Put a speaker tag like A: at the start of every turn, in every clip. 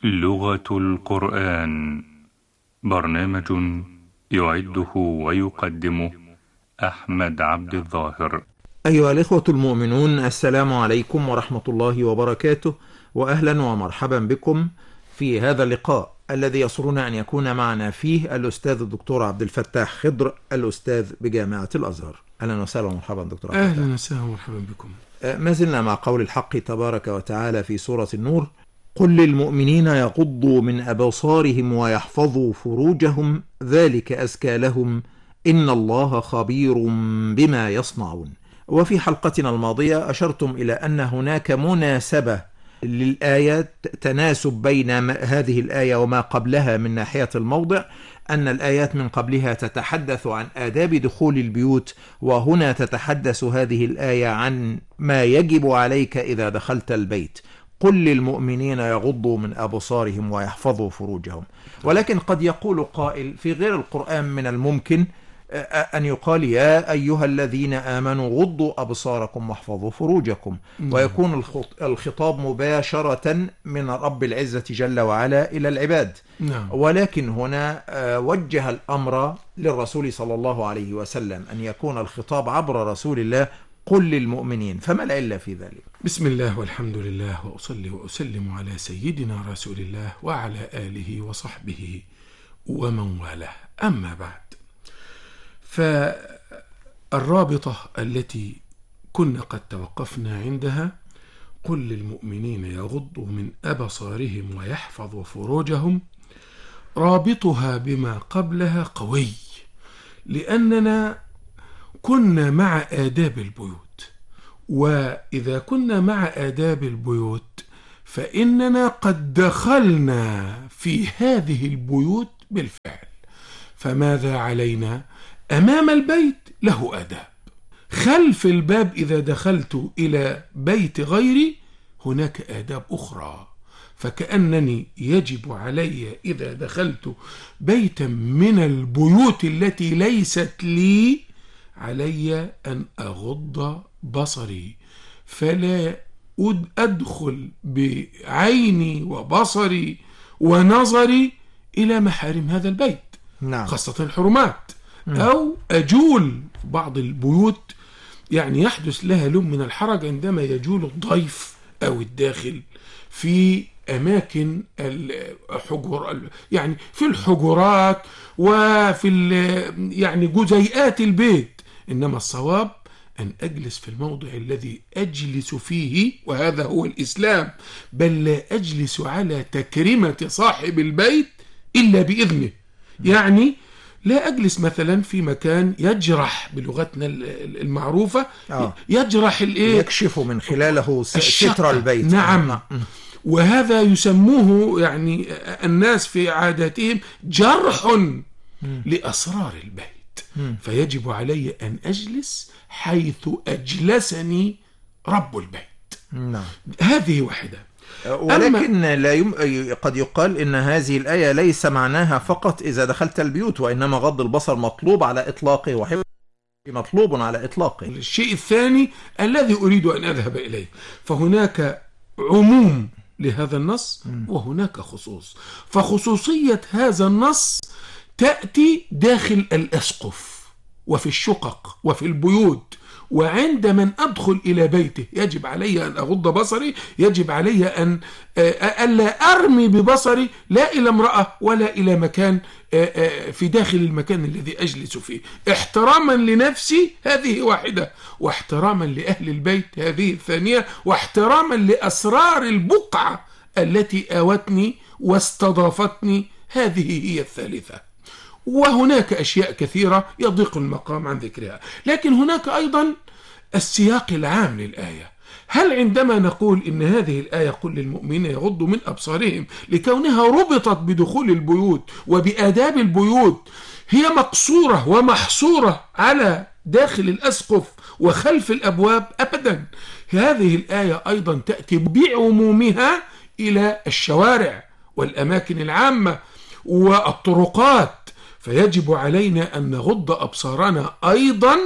A: لغة القرآن. برنامج يعده ويقدمه أحمد عبد الظاهر.
B: أيها الإخوة المؤمنون، السلام عليكم ورحمة الله وبركاته، وأهلا ومرحبا بكم في هذا اللقاء الذي يسرنا أن يكون معنا فيه الأستاذ الدكتور عبد الفتاح خضر، الأستاذ بجامعة الأزهر. أهلا وسهلا ومرحبا دكتور عبد الفتاح.
C: أهلا وسهلا ومرحبا بكم.
B: ما زلنا مع قول الحق تبارك وتعالى في سورة النور: قل للمؤمنين يغضوا من أبصارهم ويحفظوا فروجهم ذلك أزكى لهم إن الله خبير بما يصنعون. وفي حلقتنا الماضية أشرتم إلى أن هناك مناسبة للآيات، تناسب بين هذه الآية وما قبلها من ناحية الموضع، أن الآيات من قبلها تتحدث عن آداب دخول البيوت، وهنا تتحدث هذه الآية عن ما يجب عليك إذا دخلت البيت. قل للمؤمنين يغضوا من أبصارهم ويحفظوا فروجهم. ولكن قد يقول قائل في غير القرآن من الممكن أن يقال يا أيها الذين آمنوا غضوا أبصاركم واحفظوا فروجكم، ويكون الخطاب مباشرة من رب العزة جل وعلا إلى العباد. ولكن هنا وجه الأمر للرسول صلى الله عليه وسلم أن يكون الخطاب عبر رسول الله قل للمؤمنين، فما العلة في ذلك؟
C: بسم الله والحمد لله، وأصلي وأسلم على سيدنا رسول الله وعلى آله وصحبه ومن والاه. أما بعد، فالرابطة التي كنا قد توقفنا عندها قل للمؤمنين يغضوا من أبصارهم ويحفظوا فروجهم، رابطها بما قبلها قوي، لأننا كنا مع آداب البيوت، وإذا كنا مع آداب البيوت فإننا قد دخلنا في هذه البيوت بالفعل. فماذا علينا؟ أمام البيت له آداب، خلف الباب إذا دخلت إلى بيت غيري هناك آداب أخرى. فكأنني يجب علي إذا دخلت بيتا من البيوت التي ليست لي علي أن أغض بصري، فلا أدخل بعيني وبصري ونظري إلى محارم هذا البيت. خاصة الحرمات. أو أجول بعض البيوت، يعني يحدث لها لون من الحرج عندما يجول الضيف أو الداخل في أماكن الحجر، يعني في الحجرات وفي يعني جزيئات البيت. إنما الصواب أن أجلس في الموضع الذي أجلس فيه، وهذا هو الإسلام، بل لا أجلس على تكريمة صاحب البيت إلا بإذنه. يعني لا أجلس مثلا في مكان يجرح بلغتنا المعروفة، يجرح
B: يكشف من خلاله ستر البيت.
C: نعم. وهذا يسموه يعني الناس في عاداتهم جرح لأسرار البيت. فيجب علي أن أجلس حيث أجلسني رب البيت. هذه واحدة.
B: ولكن قد يقال إن هذه الآية ليس معناها فقط إذا دخلت البيوت، وإنما غض البصر مطلوب على إطلاقه وحفظ مطلوب على إطلاقه.
C: الشيء الثاني الذي أريد أن أذهب إليه، فهناك عموم لهذا النص وهناك خصوص. فخصوصية هذا النص تأتي داخل الأسقف وفي الشقق وفي البيوت، وعند من أدخل إلى بيته يجب علي أن أغض بصري، يجب علي أن ألا أرمي ببصري لا إلى امرأة ولا إلى مكان في داخل المكان الذي أجلس فيه، احتراما لنفسي، هذه واحدة، واحتراما لأهل البيت، هذه الثانية، واحتراما لأسرار البقعة التي آوتني واستضافتني، هذه هي الثالثة. وهناك أشياء كثيرة يضيق المقام عن ذكرها. لكن هناك أيضا السياق العام للآية. هل عندما نقول إن هذه الآية قل للمؤمنين يغضوا من أبصارهم لكونها ربطت بدخول البيوت وبآداب البيوت هي مقصورة ومحصورة على داخل الأسقف وخلف الأبواب؟ أبدا. هذه الآية أيضا تأتي بعمومها إلى الشوارع والأماكن العامة والطرقات. فيجب علينا أن نغض أبصارنا أيضا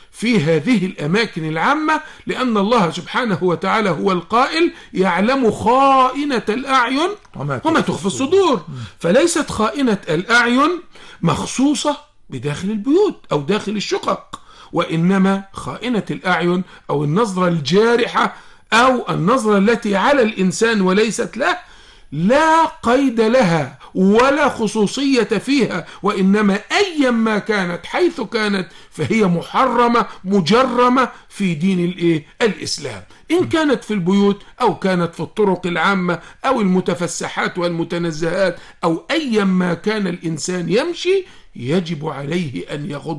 C: في هذه الأماكن العامة، لأن الله سبحانه وتعالى هو القائل: يعلم خائنة الأعين وما تخفي الصدور. فليست خائنة الأعين مخصوصة بداخل البيوت أو داخل الشقق، وإنما خائنة الأعين أو النظرة الجارحة أو النظرة التي على الإنسان وليست له لا قيد لها ولا خصوصية فيها، وإنما أيما كانت حيث كانت فهي محرمة مجرمة في دين الإسلام، إن كانت في البيوت أو كانت في الطرق العامة أو المتفسحات والمتنزهات أو أيما كان الإنسان يمشي، يجب عليه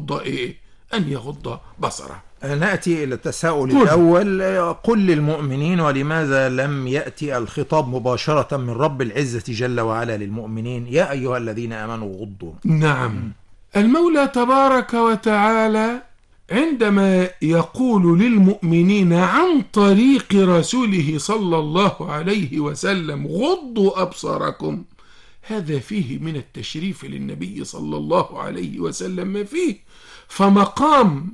C: أن يغض بصره.
B: نأتي إلى التساؤل الأول: قل للمؤمنين، ولماذا لم يأتي الخطاب مباشرة من رب العزة جل وعلا للمؤمنين؟ يا أيها الذين آمنوا غضوا.
C: نعم، المولى تبارك وتعالى عندما يقول للمؤمنين عن طريق رسوله صلى الله عليه وسلم: غضوا أبصاركم، هذا فيه من التشريف للنبي صلى الله عليه وسلم ما فيه، فمقام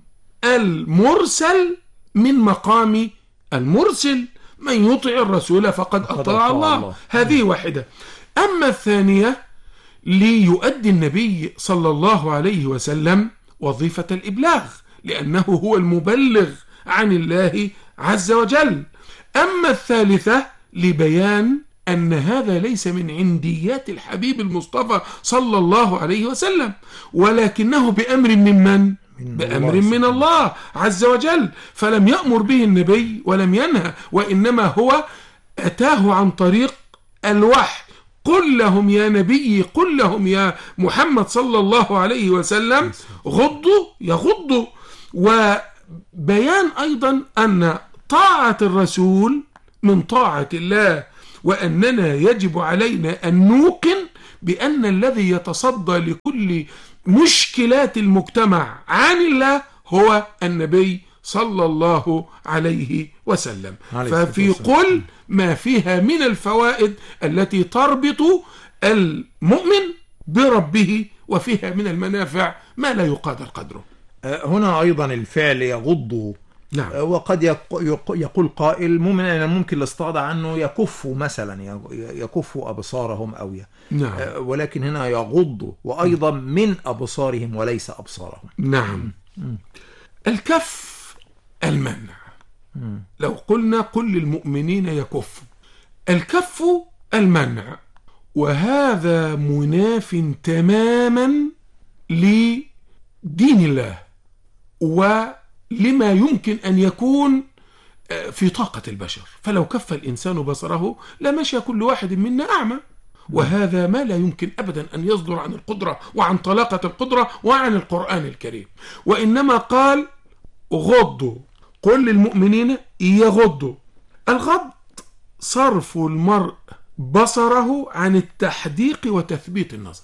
C: المرسل من مقام المرسل، من يطع الرسول فقد أطاع الله. هذه واحدة. أما الثانية، ليؤدي النبي صلى الله عليه وسلم وظيفة الإبلاغ، لأنه هو المبلغ عن الله عز وجل. أما الثالثة، لبيان أن هذا ليس من عنديات الحبيب المصطفى صلى الله عليه وسلم، ولكنه بأمر من بأمر من الله عز وجل، فلم يأمر به النبي ولم ينهى، وإنما هو أتاه عن طريق الوحي. قل لهم يا نبي، قل لهم يا محمد صلى الله عليه وسلم غضوا يغضوا. وبيان أيضا أن طاعة الرسول من طاعة الله، وأننا يجب علينا أن نوقن بأن الذي يتصدى لكل مشكلات المجتمع عن الله هو النبي صلى الله عليه وسلم. ففي قل ما فيها من الفوائد التي تربط المؤمن بربه، وفيها من المنافع ما لا يقادر قدره.
B: هنا أيضا الفعل يغض.
C: نعم.
B: وقد يقول قائل ممكن الاستعاضة عنه يكف مثلا، يكف أبصارهم أو
C: نعم.
B: ولكن هنا يغض، وأيضا من أبصارهم وليس أبصارهم.
C: نعم. الكف المنع. لو قلنا قل للمؤمنين يكف، الكف المنع، وهذا مناف تماما لدين الله ولما يمكن أن يكون في طاقة البشر. فلو كف الإنسان بصره لمشى كل واحد منا أعمى، وهذا ما لا يمكن أبدا أن يصدر عن القدرة وعن طلاقة القدرة وعن القرآن الكريم. وإنما قال غضوا، قل للمؤمنين يغضوا. الغض صرف المرء بصره عن التحديق وتثبيت النظر.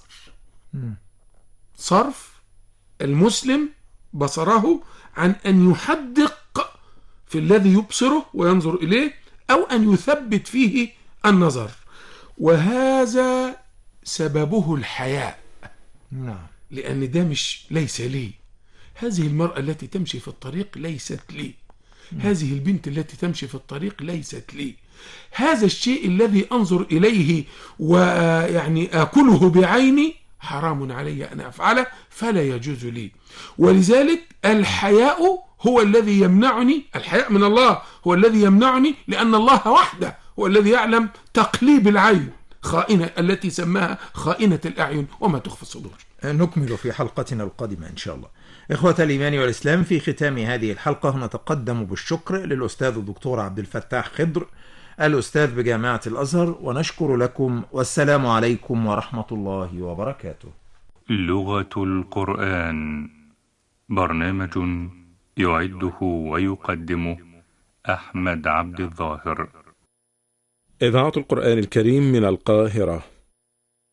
C: صرف المسلم بصره عن أن يحدق في الذي يبصره وينظر إليه، أو أن يثبت فيه النظر، وهذا سببه الحياء.
B: نعم.
C: لأن ده ليس لي. هذه المرأة التي تمشي في الطريق ليست لي، هذه البنت التي تمشي في الطريق ليست لي، هذا الشيء الذي أنظر إليه ويعني آكله بعيني حرام علي أن أفعله، فلا يجوز لي. ولذلك الحياء هو الذي يمنعني، الحياء من الله هو الذي يمنعني، لأن الله وحده هو الذي يعلم تقليب العين خائنة التي سماها خائنة الأعين وما تخفي الصدور.
B: نكمل في حلقتنا القادمة إن شاء الله. إخوة الإيمان والإسلام، في ختام هذه الحلقة نتقدم بالشكر للأستاذ الدكتور عبد الفتاح خضر، الأستاذ بجامعة الأزهر، ونشكر لكم، والسلام عليكم ورحمة الله وبركاته.
A: لغة القرآن، برنامج يعده ويقدمه أحمد عبد الظاهر.
D: إذاعة القرآن الكريم من القاهرة.